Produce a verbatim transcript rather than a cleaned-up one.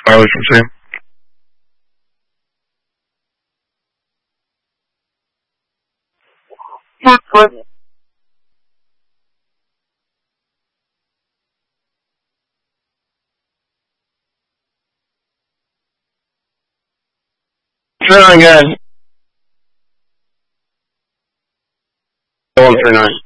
Alex and Sam. What? Three nine, guys. One three nine.